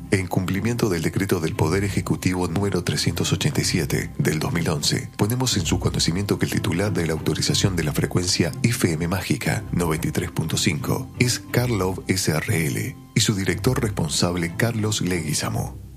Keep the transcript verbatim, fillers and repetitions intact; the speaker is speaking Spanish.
En cumplimiento del decreto del Poder Ejecutivo número trescientos ochenta y siete del dos mil once, ponemos en su conocimiento que el titular de la autorización de la frecuencia F M Mágica noventa y tres punto cinco es Karlov S R L y su director responsable Carlos Leguizamo.